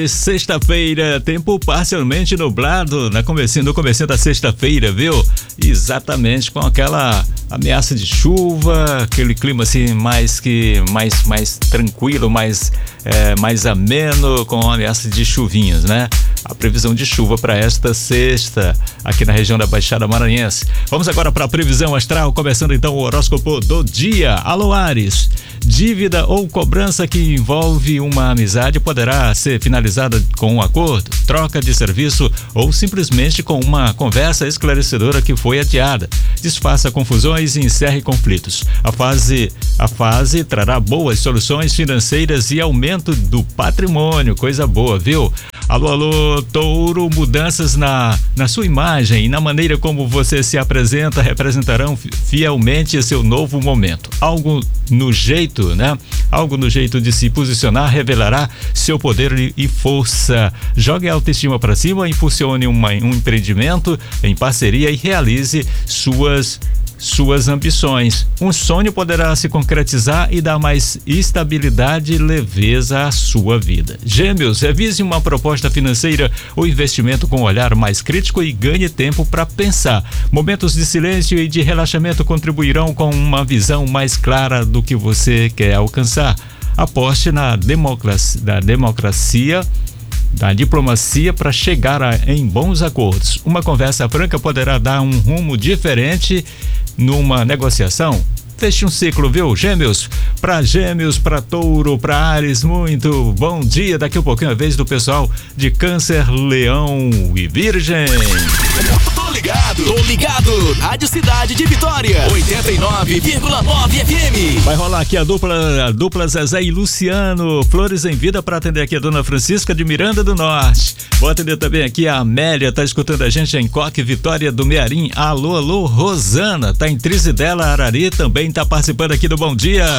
Sexta-feira, tempo parcialmente nublado no comecinho da sexta-feira, viu? Exatamente, com aquela ameaça de chuva, aquele clima assim mais tranquilo, mais ameno, com ameaça de chuvinhas, né? A previsão de chuva para esta sexta, aqui na região da Baixada Maranhense. Vamos agora para a previsão astral, começando então o horóscopo do dia. Alô, Áries. Dívida ou cobrança que envolve uma amizade poderá ser finalizada com um acordo, troca de serviço ou simplesmente com uma conversa esclarecedora que foi adiada. Desfaça confusões e encerre conflitos. A fase trará boas soluções financeiras e aumento do patrimônio, coisa boa, viu? Alô, Touro, mudanças na sua imagem e na maneira como você se apresenta representarão fielmente seu novo momento. Algo no jeito de se posicionar revelará seu poder e força. Jogue a autoestima para cima, impulsione um empreendimento em parceria e realize suas ambições. Um sonho poderá se concretizar e dar mais estabilidade e leveza à sua vida. Gêmeos, revise uma proposta financeira ou investimento com um olhar mais crítico e ganhe tempo para pensar. Momentos de silêncio e de relaxamento contribuirão com uma visão mais clara do que você quer alcançar. Aposte na diplomacia para chegar em bons acordos. Uma conversa franca poderá dar um rumo diferente numa negociação. Feche um ciclo, viu? Gêmeos, para Touro, para Áries, muito bom dia. Daqui a pouquinho a vez do pessoal de Câncer, Leão e Virgem. Tô ligado. Rádio Cidade de Vitória, 89,9 FM. Vai rolar aqui a dupla Zezé e Luciano, Flores em Vida, para atender aqui a dona Francisca de Miranda do Norte. Vou atender também aqui a Amélia, tá escutando a gente em Coque, Vitória do Mearim. Alô, Rosana, tá em Trizidela, Arari, também tá participando aqui do Bom Dia.